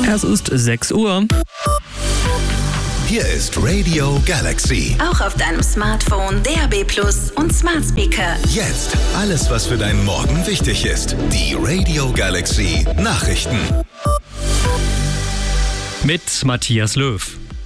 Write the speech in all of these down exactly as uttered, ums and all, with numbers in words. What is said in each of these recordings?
Es ist sechs Uhr. Hier ist Radio Galaxy. Auch auf deinem Smartphone, D A B plus und Smart Speaker. Jetzt alles, was für deinen Morgen wichtig ist. Die Radio Galaxy Nachrichten. Mit Matthias Löw.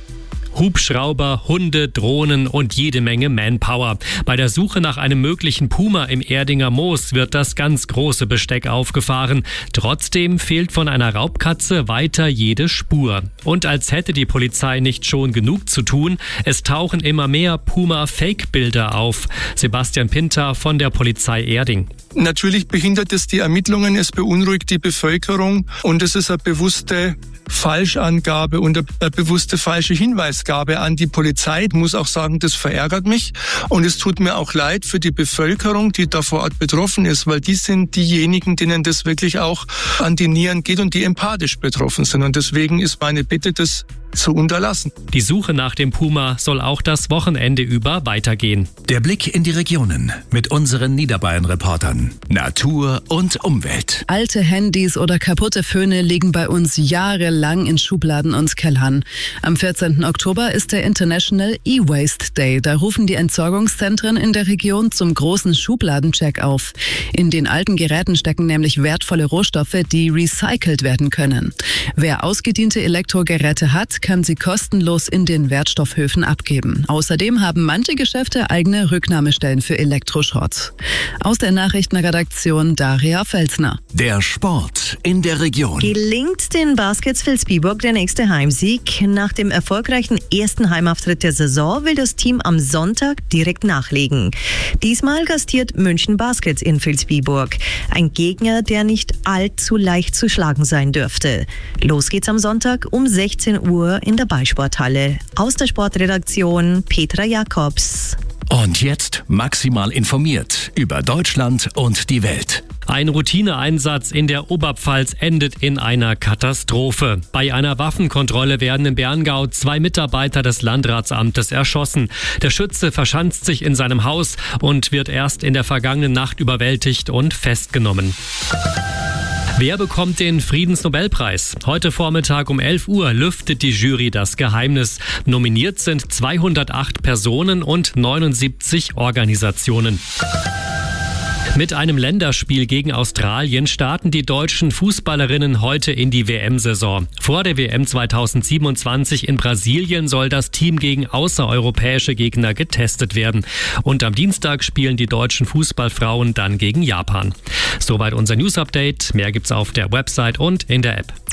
Hubschrauber, Hunde, Drohnen und jede Menge Manpower. Bei der Suche nach einem möglichen Puma im Erdinger Moos wird das ganz große Besteck aufgefahren. Trotzdem fehlt von einer Raubkatze weiter jede Spur. Und als hätte die Polizei nicht schon genug zu tun, es tauchen immer mehr Puma-Fake-Bilder auf. Sebastian Pinter von der Polizei Erding. Natürlich behindert es die Ermittlungen, es beunruhigt die Bevölkerung und es ist eine bewusste Falschangabe und eine bewusste falsche Hinweisgabe an die Polizei. Ich muss auch sagen, das verärgert mich und es tut mir auch leid für die Bevölkerung, die da vor Ort betroffen ist, weil die sind diejenigen, denen das wirklich auch an die Nieren geht und die empathisch betroffen sind. Und deswegen ist meine Bitte, das zu unterlassen. Die Suche nach dem Puma soll auch das Wochenende über weitergehen. Der Blick in die Regionen mit unseren Niederbayern-Reportern. Natur und Umwelt. Alte Handys oder kaputte Föhne liegen bei uns jahrelang in Schubladen und Kellern. Am vierzehnten Oktober ist der International E-Waste Day. Da rufen die Entsorgungszentren in der Region zum großen Schubladencheck auf. In den alten Geräten stecken nämlich wertvolle Rohstoffe, die recycelt werden können. Wer ausgediente Elektrogeräte hat, kann sie kostenlos in den Wertstoffhöfen abgeben. Außerdem haben manche Geschäfte eigene Rücknahmestellen für Elektroschrott. Aus der Nachrichtenredaktion Daria Felsner. Der Sport in der Region. Gelingt den Baskets Vilsbiburg der nächste Heimsieg? Nach dem erfolgreichen ersten Heimauftritt der Saison will das Team am Sonntag direkt nachlegen. Diesmal gastiert München Baskets in Vilsbiburg. Ein Gegner, der nicht allzu leicht zu schlagen sein dürfte. Los geht's am Sonntag um sechzehn Uhr in der Ballsporthalle. Aus der Sportredaktion Petra Jakobs. Und jetzt maximal informiert über Deutschland und die Welt. Ein Routineeinsatz in der Oberpfalz endet in einer Katastrophe. Bei einer Waffenkontrolle werden im Berngau zwei Mitarbeiter des Landratsamtes erschossen. Der Schütze verschanzt sich in seinem Haus und wird erst in der vergangenen Nacht überwältigt und festgenommen. Wer bekommt den Friedensnobelpreis? Heute Vormittag um elf Uhr lüftet die Jury das Geheimnis. Nominiert sind zweihundertacht Personen und neunundsiebzig Organisationen. Mit einem Länderspiel gegen Australien starten die deutschen Fußballerinnen heute in die W M-Saison. Vor der W M zweitausendsiebenundzwanzig in Brasilien soll das Team gegen außereuropäische Gegner getestet werden. Und am Dienstag spielen die deutschen Fußballfrauen dann gegen Japan. Soweit unser News-Update. Mehr gibt's auf der Website und in der App.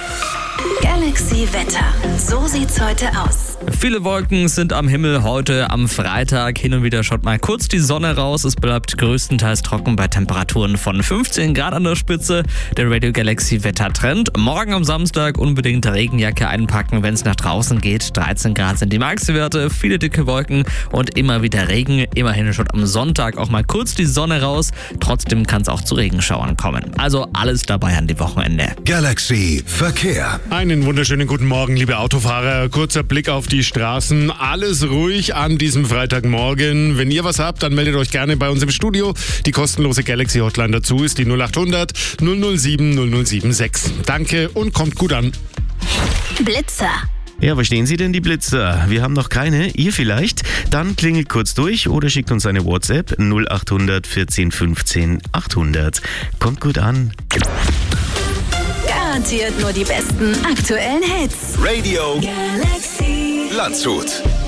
Galaxy Wetter. So sieht's heute aus. Viele Wolken sind am Himmel heute am Freitag. Hin und wieder schaut mal kurz die Sonne raus. Es bleibt größtenteils trocken bei Temperaturen von fünfzehn Grad an der Spitze. Der Radio Galaxy Wettertrend. Morgen am Samstag unbedingt Regenjacke einpacken, wenn es nach draußen geht. dreizehn Grad sind die Maxwerte, viele dicke Wolken und immer wieder Regen. Immerhin schaut am Sonntag auch mal kurz die Sonne raus. Trotzdem kann es auch zu Regenschauern kommen. Also alles dabei an die Wochenende. Galaxy Verkehr. Einen wunderschönen guten Morgen, liebe Autofahrer. Kurzer Blick auf die Straßen. Alles ruhig an diesem Freitagmorgen. Wenn ihr was habt, dann meldet euch gerne bei uns im Studio. Die kostenlose Galaxy Hotline dazu ist die null acht hundert null null sieben null null sieben sechs. Danke und kommt gut an. Blitzer. Ja, wo stehen Sie denn, die Blitzer? Wir haben noch keine, ihr vielleicht? Dann klingelt kurz durch oder schickt uns eine WhatsApp null acht hundert vierzehn fünfzehn achthundert. Kommt gut an. Garantiert nur die besten aktuellen Hits. Radio Galaxy Landshut.